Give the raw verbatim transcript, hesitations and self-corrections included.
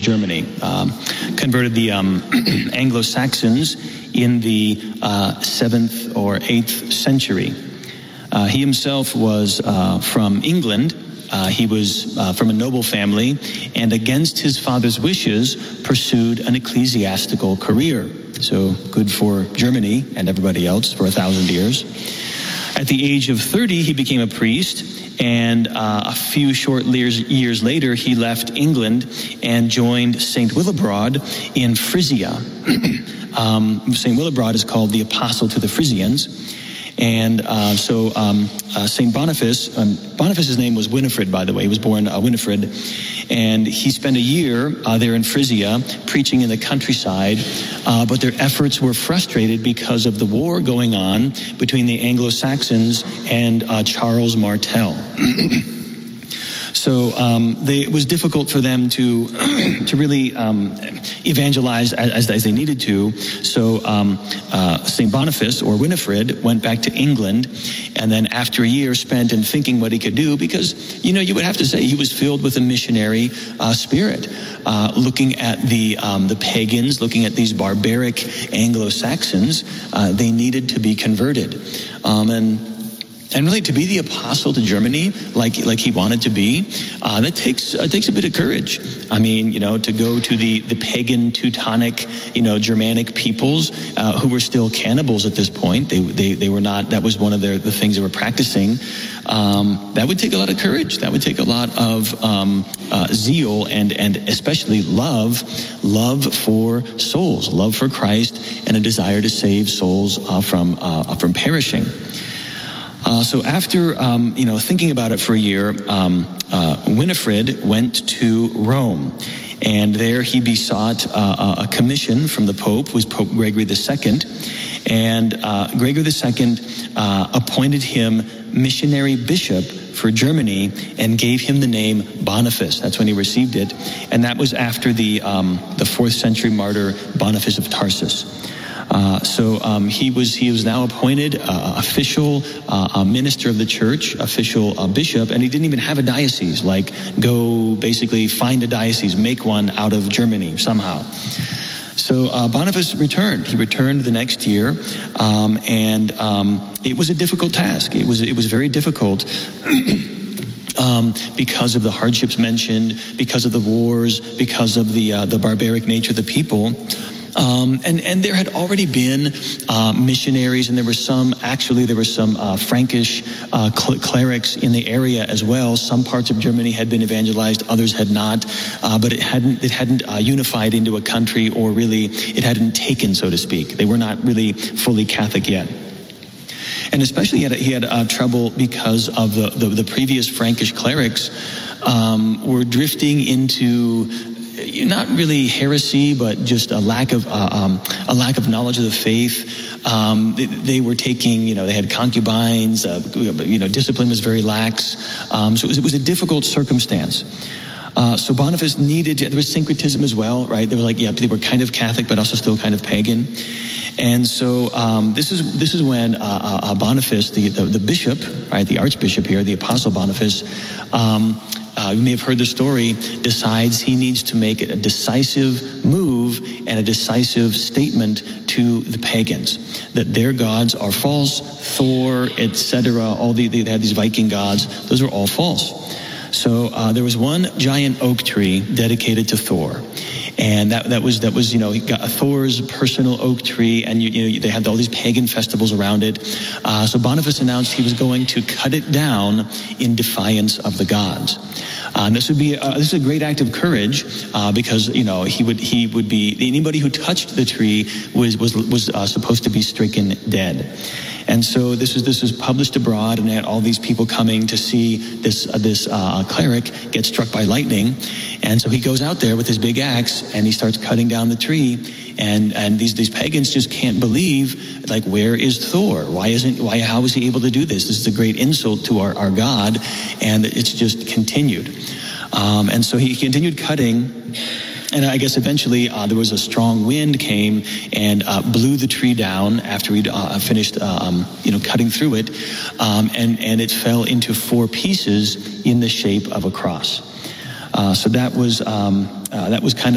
Germany. Um, converted the um, Anglo-Saxons in the uh, seventh or eighth century. Uh, he himself was uh, from England. Uh, he was uh, from a noble family, and against his father's wishes, pursued an ecclesiastical career. So good for Germany and everybody else for a thousand years. At the age of thirty, he became a priest, and uh, a few short years, years later, he left England and joined Saint Willibrord in Frisia. um, Saint Willibrord is called the Apostle to the Frisians. And uh, so um, uh, Saint Boniface, um, Boniface's name was Winifred, by the way. He was born uh, Winifred. And he spent a year uh, there in Frisia preaching in the countryside, uh, but their efforts were frustrated because of the war going on between the Anglo-Saxons and uh, Charles Martel. So um, they, it was difficult for them to to really um, evangelize as, as they needed to. So um, uh, Saint Boniface, or Winifred, went back to England, and then after a year spent in thinking what he could do, because, you know, you would have to say he was filled with a missionary uh, spirit, uh, looking at the um, the pagans, looking at these barbaric Anglo-Saxons. Uh, they needed to be converted, um, and. And really, to be the apostle to Germany, like like he wanted to be, uh, that takes uh, takes a bit of courage. I mean, you know, to go to the, the pagan, Teutonic, you know, Germanic peoples uh, who were still cannibals at this point. They they they were not. That was one of their the things they were practicing. Um, that would take a lot of courage. That would take a lot of um, uh, zeal and and especially love, love for souls, love for Christ, and a desire to save souls uh, from uh, from perishing. Uh, so after, um, you know, thinking about it for a year, um, uh, Winifred went to Rome. And there he besought uh, a commission from the Pope, who was Pope Gregory the Second. And uh, Gregory the Second uh, appointed him missionary bishop for Germany and gave him the name Boniface. That's when he received it. And that was after the, um, the fourth century martyr Boniface of Tarsus. Uh, so um, he was he was now appointed uh, official uh, minister of the church, official uh, bishop, and he didn't even have a diocese. Like, go basically find a diocese, make one out of Germany somehow. So uh, Boniface returned. He returned the next year, um, and um, it was a difficult task. It was it was very difficult. Um, because of the hardships mentioned, because of the wars, because of the uh, the barbaric nature of the people. Um, and, and there had already been uh, missionaries, and there were some, actually there were some uh, Frankish uh, cl- clerics in the area as well. Some parts of Germany had been evangelized, others had not, uh, but it hadn't it hadn't uh, unified into a country, or really it hadn't taken, so to speak. They were not really fully Catholic yet. And especially he had, he had uh, trouble because of the, the, the previous Frankish clerics um, were drifting into not really heresy, but just a lack of uh, um, a lack of knowledge of the faith. Um, they, they were taking, you know, they had concubines. Uh, you know, discipline was very lax. Um, so it was, it was a difficult circumstance. Uh, so Boniface needed, there was syncretism as well, right? They were like, yeah, they were kind of Catholic, but also still kind of pagan. And so um, this is this is when uh, uh, Boniface, the, the the bishop, right, the archbishop here, the Apostle Boniface, um, uh, you may have heard the story, decides he needs to make a decisive move and a decisive statement to the pagans that their gods are false. Thor, et cetera. All the they had these Viking gods; those are all false. So uh, there was one giant oak tree dedicated to Thor. And that that was that was you know he got Thor's personal oak tree, and you, you know they had all these pagan festivals around it. Uh, so Boniface announced he was going to cut it down in defiance of the gods. Uh, and this would be uh, this is a great act of courage uh, because you know he would he would be anybody who touched the tree was was was uh, supposed to be stricken dead. And so this is this was published abroad, and they had all these people coming to see this uh, this uh, cleric get struck by lightning. And so he goes out there with his big axe, and he starts cutting down the tree. And and these these pagans just can't believe, like, where is Thor? Why isn't why how is he able to do this? This is a great insult to our, our God, and it's just continued. Um, and so he continued cutting. And I guess eventually uh, there was a strong wind came and uh, blew the tree down after we'd uh, finished, uh, um, you know, cutting through it, um, and and it fell into four pieces in the shape of a cross. Uh, so that was um, uh, that was kind of.